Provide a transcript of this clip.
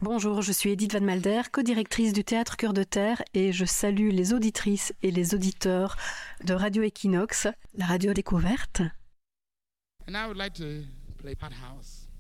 Bonjour, je suis Edith Van Malder, co-directrice du Théâtre Cœur de Terre et je salue les auditrices et les auditeurs de Radio Equinox, la radio découverte. And I would like to play Pot House.